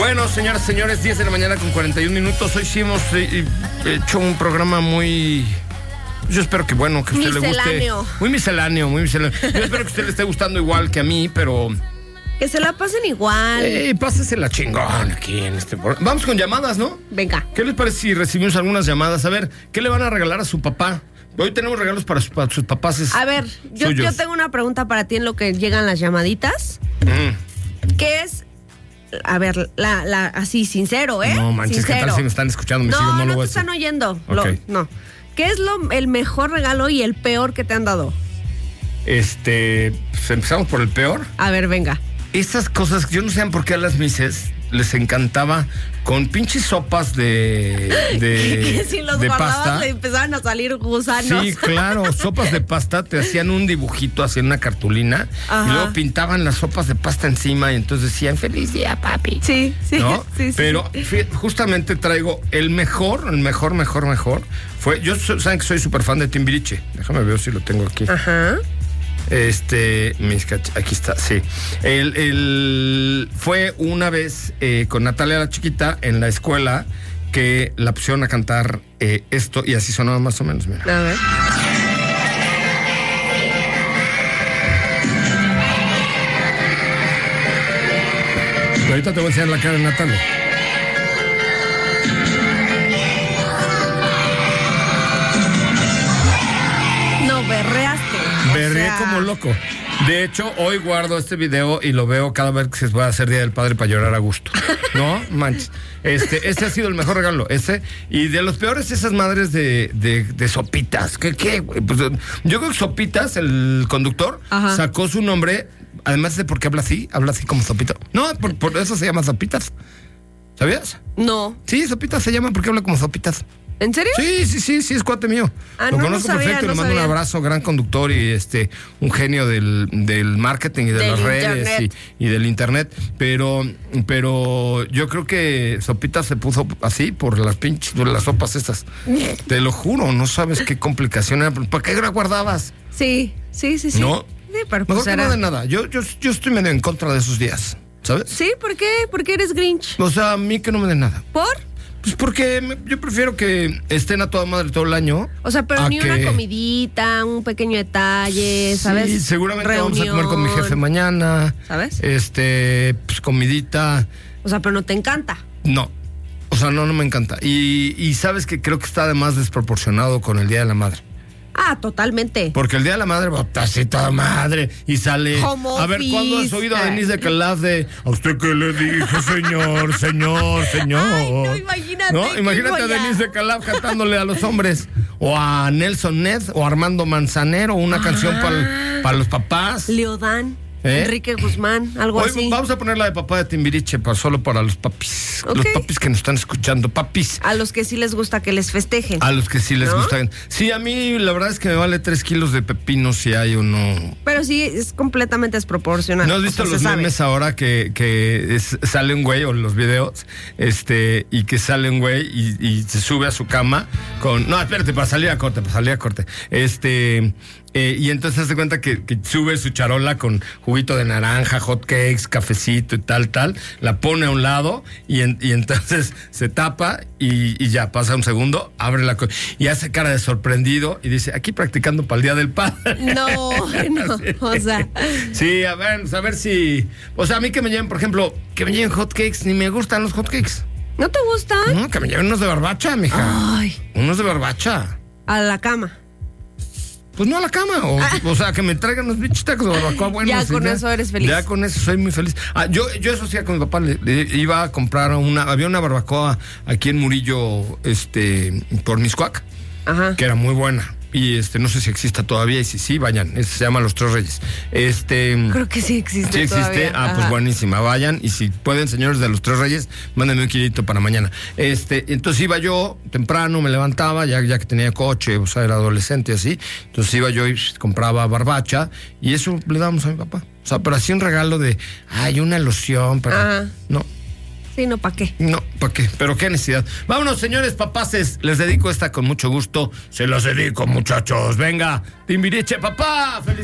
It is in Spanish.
Bueno, señoras y señores, 10 de la mañana con 41 minutos. Hoy sí hemos hecho un programa muy... Yo espero que, bueno, que a usted le guste. Muy misceláneo, muy misceláneo. Yo espero que a usted le esté gustando igual que a mí, pero... Que se la pasen igual. Pásesela chingón aquí en este programa. Vamos con llamadas, ¿no? Venga. ¿Qué les parece si recibimos algunas llamadas? A ver, ¿qué le van a regalar a su papá? Hoy tenemos regalos para sus papás. A ver, yo tengo una pregunta para ti en lo que llegan las llamaditas. ¿Qué es? A ver, así, sincero, ¿eh? No, manches, sincero. ¿Qué tal si me están escuchando? Mis hijos no lo voy a decir. Están oyendo. Okay. No. ¿Qué es el mejor regalo y el peor que te han dado? Pues empezamos por el peor. A ver, venga. Esas cosas, yo no sé por qué a las mises les encantaba con pinches sopas de si los de guardabas pasta. le empezaban a salir gusanos. Sí, claro, sopas de pasta, te hacían un dibujito, hacían una cartulina. Ajá. Y luego pintaban las sopas de pasta encima y entonces decían, feliz día, papi. Sí, ¿no? Sí. Pero justamente traigo el mejor fue, saben que soy súper fan de Timbiriche. Déjame ver si lo tengo aquí. Ajá. Aquí está, sí. Fue una vez con Natalia la chiquita en la escuela que la pusieron a cantar esto y así sonaba más o menos, mira. A ver. Ahorita te voy a enseñar la cara de Natalia. No, berreaste. Berreé como loco. De hecho, hoy guardo este video y lo veo cada vez que se pueda hacer Día del Padre para llorar a gusto. ¿No? Manches. Este ha sido el mejor regalo. Y de los peores, esas madres de sopitas. ¿Qué? Pues, yo creo que Sopitas, el conductor, ajá, sacó su nombre, además de porque habla así como Sopito. No, por eso se llama Sopitas. ¿Sabías? No. Sí, Sopitas se llama porque habla como Sopitas. ¿En serio? Sí, es cuate mío. Lo conozco perfecto y le mando un abrazo, gran conductor y un genio del marketing y de las redes y del internet. Pero yo creo que Sopitas se puso así por las las sopas estas. Te lo juro, no sabes qué complicación era. ¿Para qué la guardabas? Sí. ¿No? Sí, pero mejor que no de nada. Yo estoy medio en contra de esos días, ¿sabes? Sí, ¿por qué? ¿Por qué eres Grinch? O sea, a mí que no me den nada. ¿Por? Pues porque yo prefiero que estén a toda madre todo el año. O sea, pero ni una comidita, un pequeño detalle, ¿sabes? Sí, seguramente vamos a comer con mi jefe mañana. ¿Sabes? Pues comidita. O sea, pero no te encanta. No. O sea, no me encanta. Y sabes que creo que está además desproporcionado con el Día de la Madre. Ah, totalmente. Porque el Día de la Madre va así toda madre y sale. A ver, ¿cuándo has oído a Denise de Calaf de a usted qué le dije, señor? Ay, no, imagínate. ¿No? Imagínate a Denise de Calaf cantándole a los hombres. O a Nelson Ned o a Armando Manzanero, una canción para los papás. Leodán. Enrique Guzmán, algo así. Vamos a poner la de papá de Timbiriche solo para los papis. Okay. Los papis que nos están escuchando, papis. A los que sí les gusta que les festejen. A los que sí les gusta. Sí, a mí la verdad es que me vale 3 kilos de pepino si hay o no. Pero sí, es completamente desproporcional. ¿No has visto los memes ahora que sale un güey o los videos? Y que sale un güey y se sube a su cama con... No, espérate, para salir a corte. Y entonces se cuenta que sube su charola con juguito de naranja, hot cakes, cafecito y tal, la pone a un lado y entonces se tapa y ya pasa un segundo, abre la y hace cara de sorprendido y dice, aquí practicando para el Día del Padre. No, o sea. Sí, a ver si... O sea, a mí que me lleven, por ejemplo, que me lleven hot cakes, ni me gustan los hot cakes. ¿No te gustan? No, que me lleven unos de barbacha, mija. Ay. Unos de barbacha. A la cama. Pues no a la cama, o sea, que me traigan unos bichos tacos de barbacoa buenos. Ya con eso eres feliz. Ya con eso soy muy feliz. Yo eso sí, con mi papá le iba a comprar había una barbacoa aquí en Murillo, por Mixcoac, ajá, que era muy buena. Y no sé si exista todavía, y si sí, vayan. Se llama Los Tres Reyes. Creo que sí existe. Sí existe. Todavía. Pues buenísima. Vayan. Y si pueden, señores de Los Tres Reyes, mándenme un kilito para mañana. Entonces iba yo temprano, me levantaba, ya que tenía coche, o sea, era adolescente así. Entonces iba yo y compraba barbacha, y eso le dábamos a mi papá. O sea, pero así un regalo de, una loción para. No. Sí, no, ¿para qué? No, ¿para qué? Pero qué necesidad. Vámonos, señores papaces. Les dedico esta con mucho gusto. Se las dedico, muchachos. Venga, Timbiriche, papá. ¡Feliz!